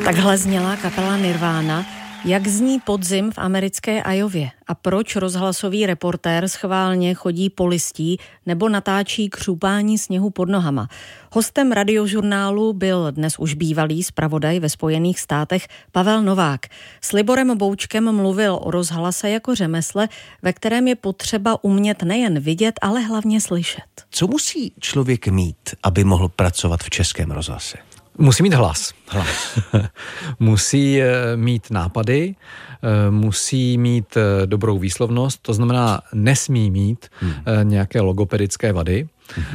Takhle zněla kapela Nirvana. Jak zní podzim v americké Iowě a proč rozhlasový reportér schválně chodí po listí nebo natáčí křupání sněhu pod nohama. Hostem Radiožurnálu byl dnes už bývalý zpravodaj ve Spojených státech Pavel Novák. S Liborem Boučkem mluvil o rozhlase jako řemesle, ve kterém je potřeba umět nejen vidět, ale hlavně slyšet. Co musí člověk mít, aby mohl pracovat v Českém rozhlase? Musí mít hlas. Musí mít nápady, musí mít dobrou výslovnost, to znamená nesmí mít nějaké logopedické vady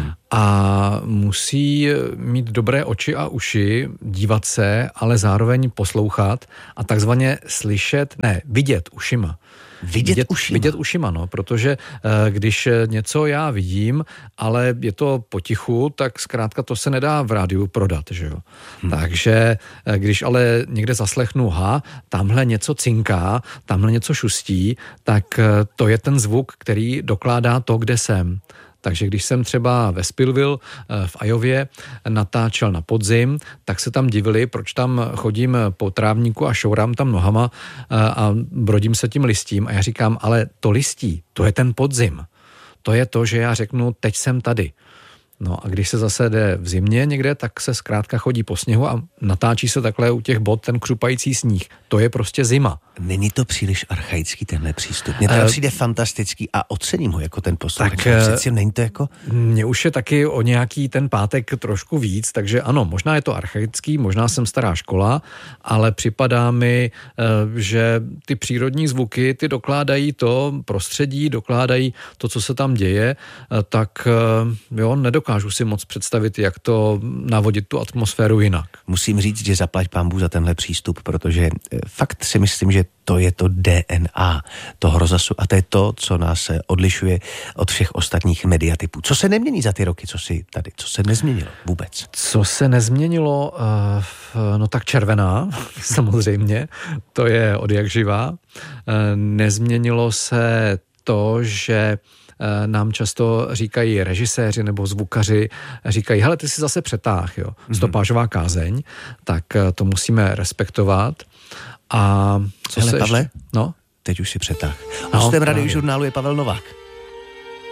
a musí mít dobré oči a uši, dívat se, ale poslouchat a takzvaně vidět ušima. Vidět ušima, no, protože když něco já vidím, ale je to potichu, tak zkrátka to se nedá v rádiu prodat, že jo. Takže když ale někde zaslechnu, tamhle něco cinká, tamhle něco šustí, tak to je ten zvuk, který dokládá to, kde jsem. Takže když jsem třeba ve Spillville v Iowě natáčel na podzim, tak se tam divili, proč tam chodím po trávníku a šourám tam nohama a brodím se tím listím. A já říkám, ale to listí, to je ten podzim. To je to, že já řeknu, teď jsem tady. No a když se zase jde v zimě někde, tak se zkrátka chodí po sněhu a natáčí se takhle u těch bod ten křupající sníh. To je prostě zima. Není to příliš archaický tenhle přístup? Mně to přijde fantastický a ocením ho jako ten posluchač. Přeci není to jako... Mně už je taky o nějaký ten pátek trošku víc, takže ano, možná je to archaický, možná jsem stará škola, ale připadá mi, že ty přírodní zvuky, ty dokládají to prostředí, dokládají to, co se tam děje, tak jo, nedokážu si moc představit, jak to navodit tu atmosféru jinak. Musím říct, že zaplať pánbůh za tenhle přístup, protože fakt si myslím, že to je to DNA toho rozhlasu a to je to, co nás odlišuje od všech ostatních mediatypů. Co se nemění za ty roky, co se nezměnilo vůbec? Co se nezměnilo? No tak červená, samozřejmě, to je odjakživa. Nezměnilo se to, že nám často říkají režiséři nebo zvukaři, říkají, hele, ty jsi zase přetáh, jo, stopážová kázeň, tak to musíme respektovat. A co hele, se Pavle, ještě... No? Teď už si přetáh. Hostem Radiožurnálu je Pavel Novák.